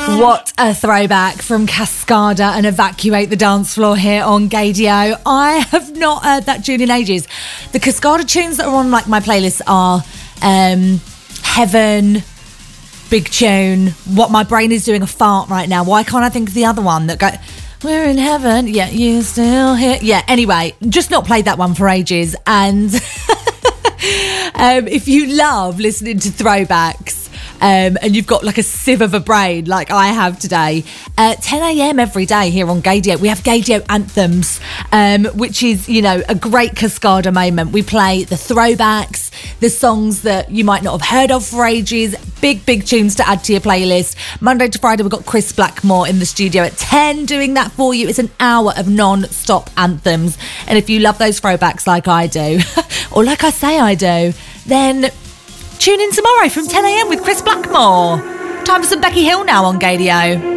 What a throwback from Cascada and Evacuate the Dance Floor here on Gaydio. I have not heard that tune in ages. The Cascada tunes that are on like my playlist are Heaven, big tune. What my brain is doing a fart right now. Why can't I think of the other one that go, we're in heaven, yeah, you still here. Yeah, anyway, just not played that one for ages. And if you love listening to throwbacks, and you've got like a sieve of a brain like I have today, 10 a.m. every day here on Gaydio, we have Gaydio Anthems, which is, you know, a great Cascada moment. We play the throwbacks, the songs that you might not have heard of for ages, big tunes to add to your playlist. Monday to Friday, we've got Chris Blackmore in the studio at 10 doing that for you. It's an hour of non-stop anthems. And if you love those throwbacks like I do, or like I say I do, then tune in tomorrow from 10 a.m. with Chris Blackmore. Time for some Becky Hill now on Gaydio.